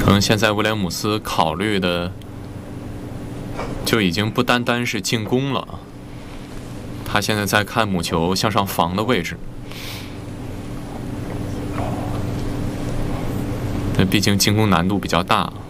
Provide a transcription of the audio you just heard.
可能现在威廉姆斯考虑的就已经不单单是进攻了，他现在在看母球向上防的位置。但毕竟进攻难度比较大。